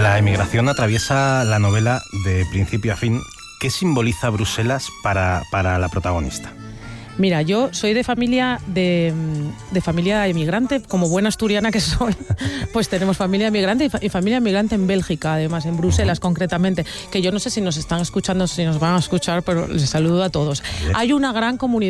La emigración atraviesa la novela de principio a fin. ¿Qué simboliza Bruselas para la protagonista? Mira, yo soy de familia de familia emigrante, como buena asturiana que soy, pues tenemos familia emigrante y familia emigrante en Bélgica, además, en Bruselas concretamente, que yo no sé si nos están escuchando, si nos van a escuchar, pero les saludo a todos. Hay una gran comunidad